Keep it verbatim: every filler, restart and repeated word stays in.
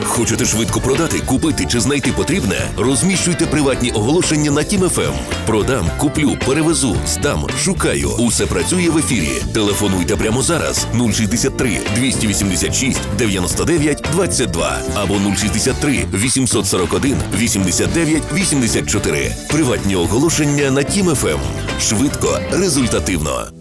Хочете швидко продати, купити чи знайти потрібне? Розміщуйте приватні оголошення на Тім еф ем. Продам, куплю, перевезу, здам, шукаю. Усе працює в ефірі. Телефонуйте прямо зараз нуль шістдесят три двісті вісімдесят шість дев'яносто дев'ять двадцять два або нуль шістдесят три вісімсот сорок один вісімдесят дев'ять вісімдесят чотири. Приватні оголошення на Тім еф ем. Швидко, результативно.